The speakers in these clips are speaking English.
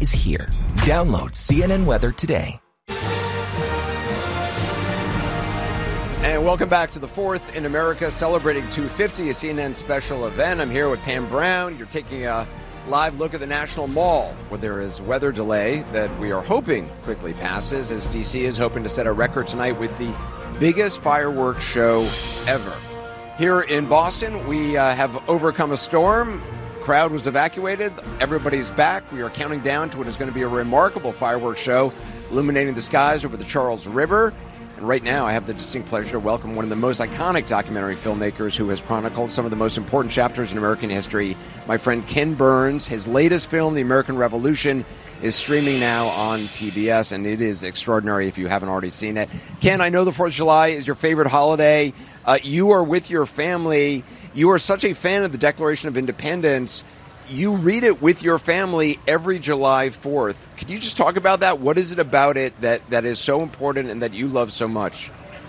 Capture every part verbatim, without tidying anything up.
is here. Download C N N Weather today. And welcome back to the fourth in America, celebrating two fifty, a C N N special event. I'm here with Pam Brown. You're taking a live look at the National Mall, where there is weather delay that we are hoping quickly passes, as D C is hoping to set a record tonight with the biggest fireworks show ever. Here in Boston, we uh, have overcome a storm. Crowd was evacuated. Everybody's back. We are counting down to what is going to be a remarkable fireworks show illuminating the skies over the Charles River. And right now, I have the distinct pleasure to welcome one of the most iconic documentary filmmakers who has chronicled some of the most important chapters in American history, my friend Ken Burns. His latest film, The American Revolution, is streaming now on P B S, and it is extraordinary if you haven't already seen it. Ken, I know the fourth of July is your favorite holiday. Uh, you are with your family. You are such a fan of the Declaration of Independence. You read it with your family every July fourth. Could you just talk about that? What is it about it that, that is so important and that you love so much?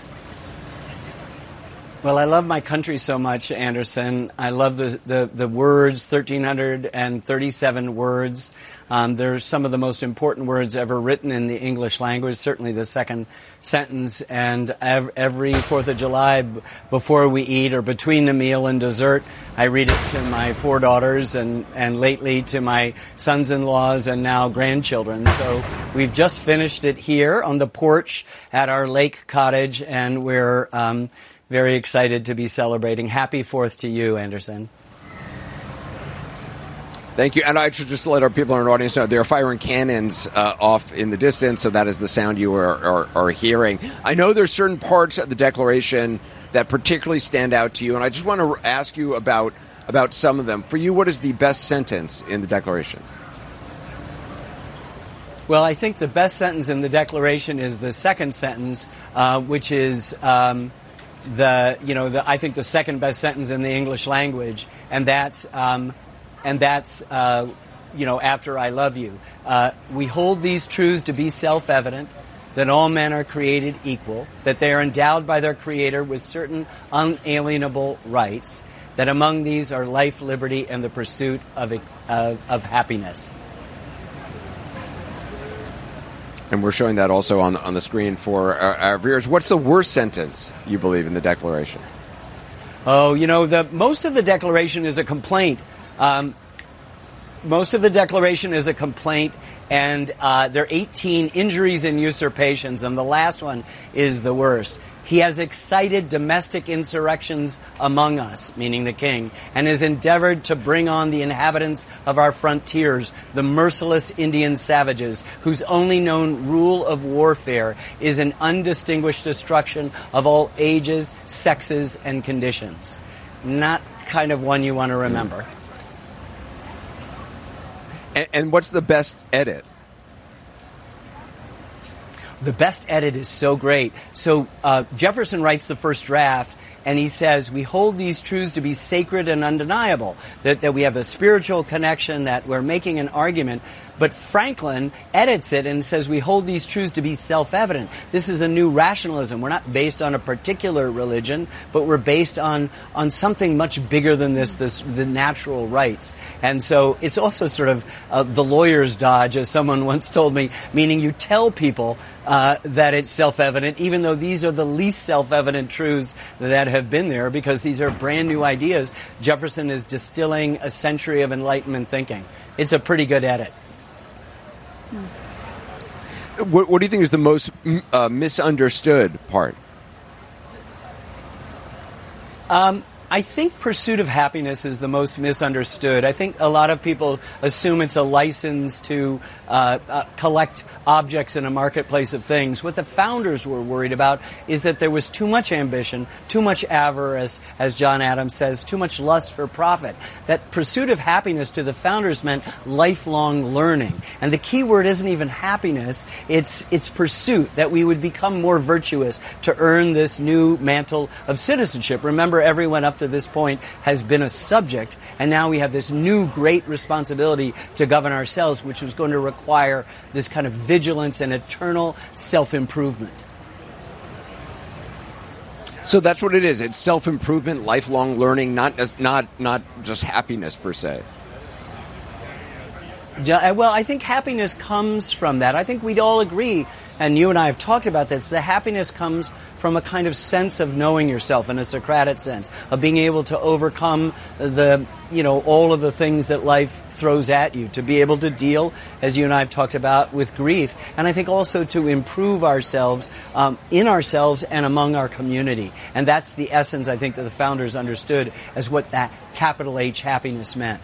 Well, I love my country so much, Anderson. I love the, the, the words, one thousand three hundred thirty-seven words. Um, they're some of the most important words ever written in the English language, certainly the second sentence. And every fourth of July, b- before we eat or between the meal and dessert, I read it to my four daughters and, and lately to my sons-in-laws and now grandchildren. So we've just finished it here on the porch at our lake cottage, and we're um, very excited to be celebrating. Happy Fourth to you, Anderson. Thank you. And I should just let our people in our audience know they're firing cannons uh, off in the distance, so that is the sound you are, are, are hearing. I know there's certain parts of the Declaration that particularly stand out to you, and I just want to ask you about, about some of them. For you, what is the best sentence in the Declaration? Well, I think the best sentence in the Declaration is the second sentence, uh, which is um, the, you know, the, I think the second best sentence in the English language, and that's... Um, And that's, uh, you know, after I love you. Uh, we hold these truths to be self-evident, that all men are created equal, that they are endowed by their Creator with certain unalienable rights, that among these are life, liberty, and the pursuit of, uh, of happiness. And we're showing that also on, on the screen for our, our viewers. What's the worst sentence you believe in the Declaration? Oh, you know, the most of the Declaration is a complaint. Um, most of the Declaration is a complaint, and uh, there are eighteen injuries and usurpations, and the last one is the worst. He has excited domestic insurrections among us, meaning the king, and has endeavored to bring on the inhabitants of our frontiers, the merciless Indian savages, whose only known rule of warfare is an undistinguished destruction of all ages, sexes, and conditions. Not kind of one you want to remember. And, and what's the best edit? The best edit is so great. So uh, Jefferson writes the first draft, and he says, we hold these truths to be sacred and undeniable, that, that we have a spiritual connection, that we're making an argument. But Franklin edits it and says we hold these truths to be self-evident. This is a new rationalism. We're not based on a particular religion, but we're based on, on something much bigger than this, this, the natural rights. And so it's also sort of uh, the lawyer's dodge, as someone once told me, meaning you tell people uh, that it's self-evident, even though these are the least self-evident truths that have been there, because these are brand new ideas. Jefferson is distilling a century of Enlightenment thinking. It's a pretty good edit. What, what do you think is the most uh, misunderstood part? Um, I think pursuit of happiness is the most misunderstood. I think a lot of people assume it's a license to uh, uh, collect objects in a marketplace of things. What the founders were worried about is that there was too much ambition, too much avarice, as John Adams says, too much lust for profit. That pursuit of happiness to the founders meant lifelong learning. And the key word isn't even happiness, it's, it's pursuit, that we would become more virtuous to earn this new mantle of citizenship. Remember, everyone up to this point has been a subject, and now we have this new great responsibility to govern ourselves, which was going to require this kind of vigilance and eternal self-improvement. So that's what it is. It's self-improvement, lifelong learning, not as, not not just happiness per se. Well, I think happiness comes from that. I think we'd all agree, and you and I have talked about this, the happiness comes from a kind of sense of knowing yourself in a Socratic sense, of being able to overcome the, you know, all of the things that life throws at you, to be able to deal, as you and I have talked about, with grief. And I think also to improve ourselves, um, in ourselves and among our community. And that's the essence, I think, that the founders understood as what that capital H happiness meant.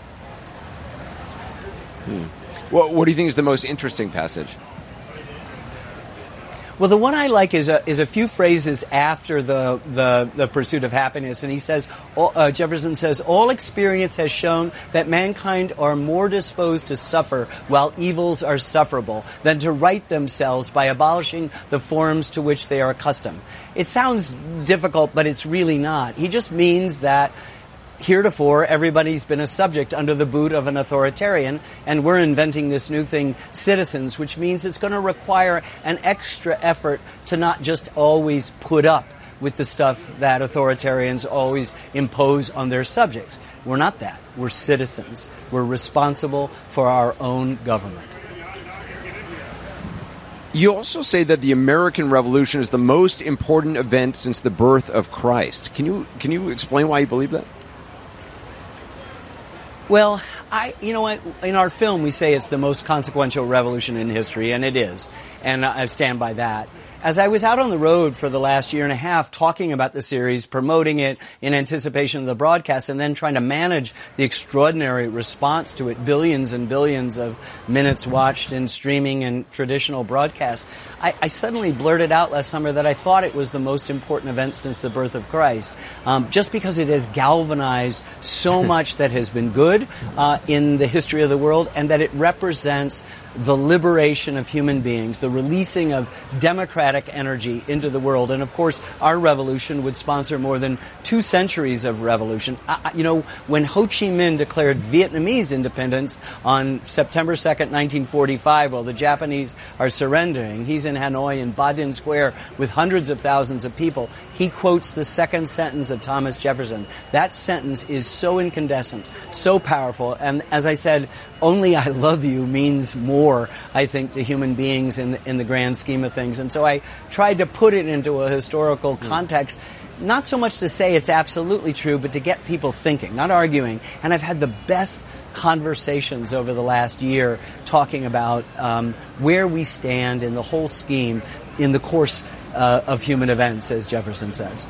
Hmm. Well, what do you think is the most interesting passage? Well, the one I like is a, is a few phrases after the, the, the pursuit of happiness. And he says, uh, Jefferson says, all experience has shown that mankind are more disposed to suffer while evils are sufferable than to right themselves by abolishing the forms to which they are accustomed. It sounds difficult, but it's really not. He just means that heretofore, everybody's been a subject under the boot of an authoritarian, and we're inventing this new thing, citizens, which means it's going to require an extra effort to not just always put up with the stuff that authoritarians always impose on their subjects. We're not that. We're citizens. We're responsible for our own government. You also say that the American Revolution is the most important event since the birth of Christ. Can you can you explain why you believe that? Well, I, you know what, in our film we say it's the most consequential revolution in history, and it is, and I stand by that. As I was out on the road for the last year and a half talking about the series, promoting it in anticipation of the broadcast, and then trying to manage the extraordinary response to it, billions and billions of minutes watched in streaming and traditional broadcast, I, I suddenly blurted out last summer that I thought it was the most important event since the birth of Christ, um, just because it has galvanized so much that has been good uh, in the history of the world, and that it represents the liberation of human beings, the releasing of democratic energy into the world. And of course, our revolution would sponsor more than two centuries of revolution. I, you know, when Ho Chi Minh declared Vietnamese independence on September second, nineteen forty-five, while the Japanese are surrendering, he's in Hanoi in Ba Dinh Square with hundreds of thousands of people. He quotes the second sentence of Thomas Jefferson. That sentence is so incandescent, so powerful. And as I said, only I love you means more, I think, to human beings in the, in the grand scheme of things. And so I tried to put it into a historical context, not so much to say it's absolutely true, but to get people thinking, not arguing. And I've had the best conversations over the last year talking about um, where we stand in the whole scheme in the course uh, of human events, as Jefferson says.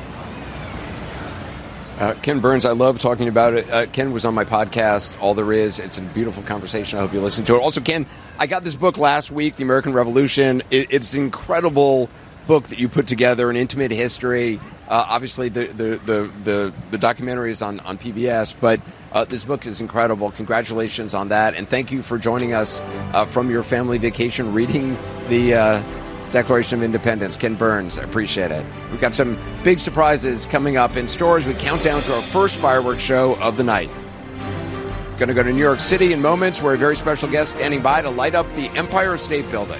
Uh, Ken Burns, I love talking about it. Uh, Ken was on my podcast, All There Is. It's a beautiful conversation. I hope you listen to it. Also, Ken, I got this book last week, The American Revolution. It, it's an incredible book that you put together, an intimate history. Uh, obviously, the, the, the, the, the documentary is on, on P B S, but uh, this book is incredible. Congratulations on that, and thank you for joining us uh, from your family vacation reading the uh, Declaration of Independence. Ken Burns, I appreciate it. We've got some big surprises coming up in stores. We count down to our first fireworks show of the night. Going to go to New York City in moments, where a very special guest standing by to light up the Empire State Building.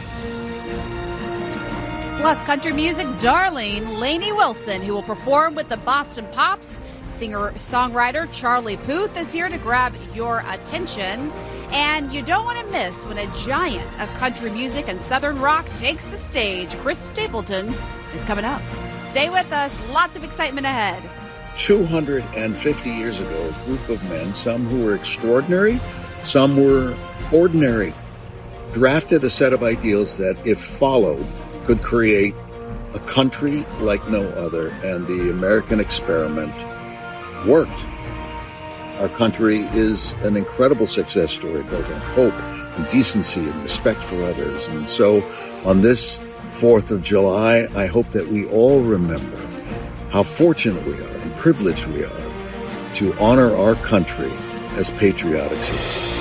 Plus, country music darling Lainey Wilson, who will perform with the Boston Pops. Singer-songwriter Charlie Puth is here to grab your attention. And you don't want to miss when a giant of country music and southern rock takes the stage. Chris Stapleton is coming up. Stay with us. Lots of excitement ahead. two hundred fifty years ago, a group of men, some who were extraordinary, some were ordinary, drafted a set of ideals that, if followed, could create a country like no other. And the American experiment worked. Our country is an incredible success story built on hope and decency and respect for others. And so on this fourth of July, I hope that we all remember how fortunate we are and privileged we are to honor our country as patriotic citizens.